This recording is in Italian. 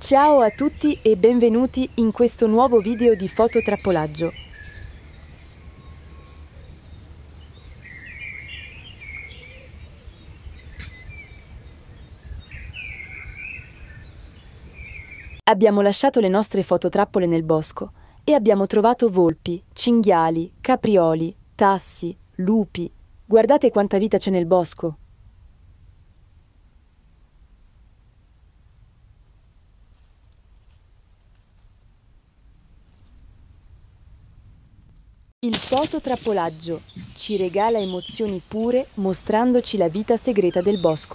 Ciao a tutti e benvenuti in questo nuovo video di fototrappolaggio. Abbiamo lasciato le nostre fototrappole nel bosco e abbiamo trovato volpi, cinghiali, caprioli, tassi, lupi. Guardate quanta vita c'è nel bosco. Il fototrappolaggio ci regala emozioni pure mostrandoci la vita segreta del bosco.